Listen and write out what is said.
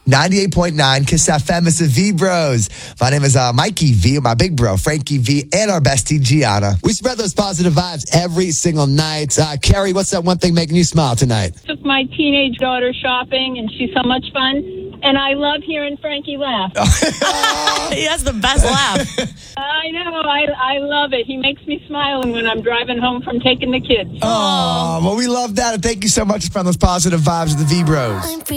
98.9 Kiss FM. It's the V Bros. My name is Mikey V, my big bro, Frankie V, and our bestie, Gianna. We spread those positive vibes every single night. Carrie, what's that one thing making you smile tonight? Took my teenage daughter shopping, and she's so much fun. And I love hearing Frankie laugh. He has the best laugh. I know. I love it. He makes me smile when I'm driving home from taking the kids. Oh, well, we love that. And thank you so much for those positive vibes of the V Bros.